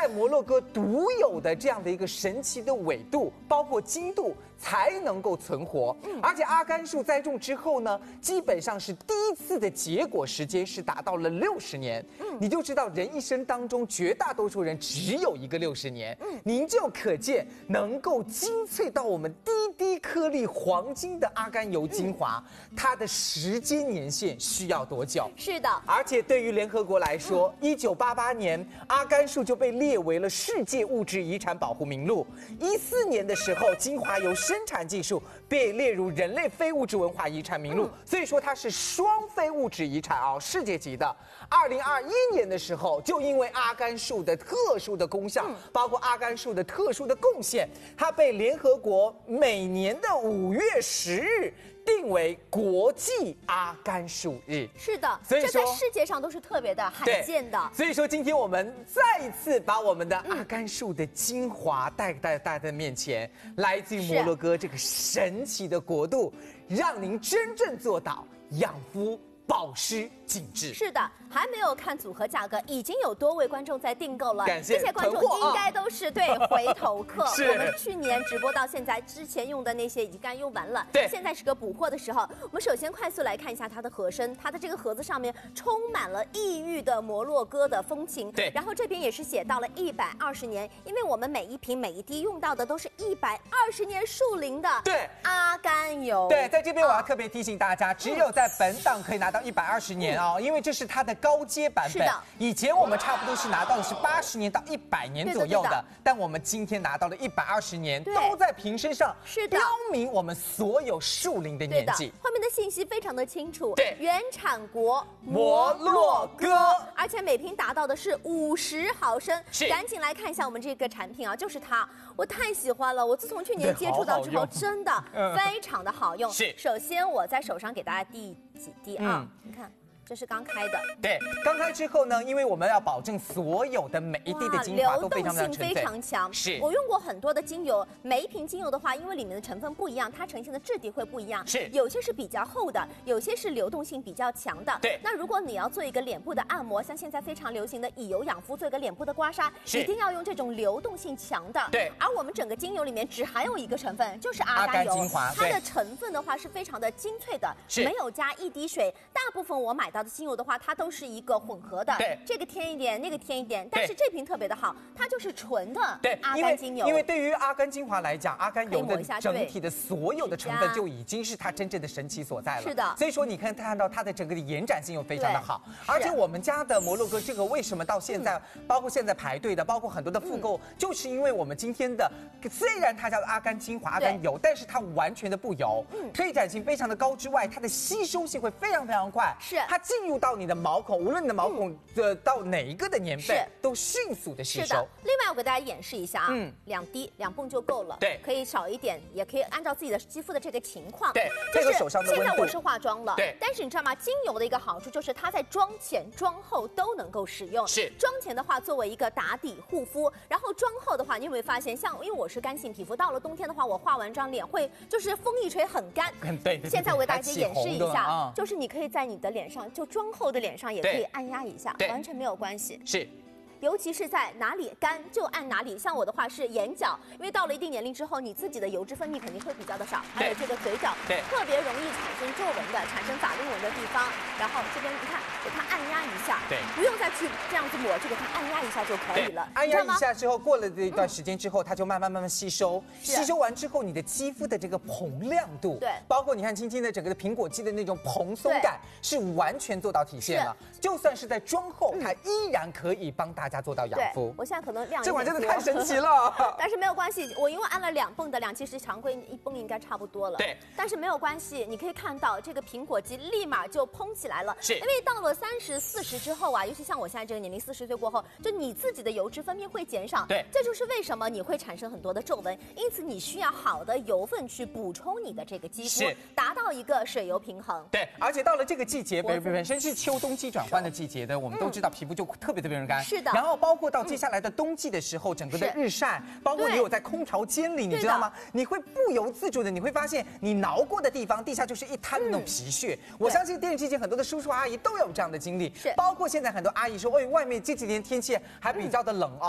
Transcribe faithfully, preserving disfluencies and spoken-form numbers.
摩洛哥独有的这样的一个神奇的纬度，包括经度，才能够存活。嗯、而且阿甘树栽种之后呢，基本上是第一次的结果时间是达到了六十年。嗯，你就知道人一生当中绝大多数人只有一个六十年。嗯，您就可见能够精粹到我们滴滴颗粒黄金的阿甘油精华，嗯、它的时间年限需要多久？ 是的， 而且对于联合国来说，一九八八年阿甘树就被列为了世界物质遗产保护名录。一四年的时候，精华油生产技术被列入人类非物质文化遗产名录，所以说它是双非物质遗产啊，世界级的。二零二一年的时候，就因为阿甘树的特殊的功效，包括阿甘树的特殊的贡献，它被联合国每年的五月十日定为国际阿甘树日。 是的， 所以说这在世界上都是特别的罕见的。 所以说，今天我们再一次把我们的阿甘树的精华带带大家的面前，来自于摩洛哥这个神奇的国度，让您真正做到养肤保湿紧致。 是的，还没有看组合价格，已经有多位观众在订购了。 感谢这些观众应该都是对回头客。 是我们去年直播到现在，之前用的那些已经该用完了。 对， 现在是个补货的时候。我们首先快速来看一下它的盒身，它的这个盒子上面充满了异域的摩洛哥的风情。 对， 然后这边也是写到了一百二十年，因为我们每一瓶每一滴用到的都是一百二十年树龄的对阿甘油。 对，在这边我要特别提醒大家，只有在本档可以拿到一百二十年哦，因为这是它的高阶版本。以前我们差不多是拿到的是八十年到一百年左右 的, 的, 的，但我们今天拿到了一百二十年，都在瓶身上标明我们所有树龄的年纪。 后面的信息非常的清楚。 对， 原产国摩洛哥， 而且每瓶达到的是五十毫升。 是， 赶紧来看一下我们这个产品啊，就是它，我太喜欢了。我自从去年接触到之后，真的非常的好用。 是， 首先我在手上给大家滴几滴啊，嗯、你看。这是刚开的， 对，刚开之后呢，因为我们要保证所有的每一滴的精华都非常的流动性非常强。 是， 我用过很多的精油，每一瓶精油的话，因为里面的成分不一样，它呈现的质地会不一样。 是， 有些是比较厚的，有些是流动性比较强的。 对， 那如果你要做一个脸部的按摩，像现在非常流行的以油养肤，做一个脸部的刮痧，一定要用这种流动性强的。 对， 而我们整个精油里面只含有一个成分，就是阿甘油。 阿甘精华， 它的成分的话是非常的精粹的，没有加一滴水。大部分我买到的精油的话，它都是一个混合的， 对， 这个添一点，那个添一点，但是这瓶特别的好，它就是纯的阿甘精油。 因为对于阿甘精华来讲，阿甘油的整体的所有的成分就已经是它真正的神奇所在了。 是的， 所以说你看看到它的整个的延展性又非常的好，而且我们家的摩洛哥这个为什么到现在，嗯、包括现在排队的，包括很多的复购，嗯、就是因为我们今天的虽然它叫阿甘精华、阿甘油，但是它完全的不油，嗯、推展性非常的高之外，它的吸收性会非常非常快， 是它进入到你的毛孔，无论你的毛孔呃到哪一个的年份，都迅速的吸收。 是的。另外，我给大家演示一下啊，嗯，两滴两泵就够了， 对， 可以少一点，也可以按照自己的肌肤的这个情况， 对， 这个手上的温度。 现在我是化妆了， 对， 但是你知道吗？精油的一个好处就是它在妆前、妆后都能够使用。 是， 妆前的话作为一个打底护肤，然后妆后的话，你有没有发现，像因为我是干性皮肤，到了冬天的话，我化完妆脸会就是风一吹很干。 嗯，对对对。 现在我给大家演示一下， 啊、 就是你可以在你的脸上，就妆后的脸上也可以按压一下，完全没有关系。 是。 尤其是在哪里干就按哪里，像我的话是眼角，因为到了一定年龄之后，你自己的油脂分泌肯定会比较的少，还有这个嘴角， 对， 特别容易产生皱纹的、产生法令纹的地方。然后这边你看，给它按压一下， 对， 不用再去这样子抹，就给它按压一下就可以了。 按压一下之后，过了这一段时间之后，嗯、它就慢慢慢慢吸收，吸收完之后，你的肌肤的这个蓬亮度， 对， 包括你看今天的整个的苹果肌的那种蓬松感，是完全做到体现了。就算是在妆后，它依然可以帮大家做到养肤。 我现在可能量这款真的太神奇了， 但是没有关系，我因为按了两泵的量，其实常规一泵应该差不多了。 对， 但是没有关系，你可以看到这个苹果肌立马就嘭起来了。 是， 因为到了三十四十之后啊，尤其像我现在这个年龄，四十岁过后，就你自己的油脂分泌会减少。 对， 这就是为什么你会产生很多的皱纹，因此你需要好的油分去补充你的这个肌肤，达到一个水油平衡。 对，而且到了这个季节，本本身是秋冬季转换的季节的，我们都知道皮肤就特别特别容易干。 是的， 然后包括到接下来的冬季的时候，整个的日晒，包括你有在空调间里，你知道吗？你会不由自主的，你会发现你挠过的地方，地下就是一滩那种皮屑。嗯、我相信电视机前很多的叔叔阿姨都有这样的经历， 是， 包括现在很多阿姨说，哎，外面这几天天气还比较的冷啊。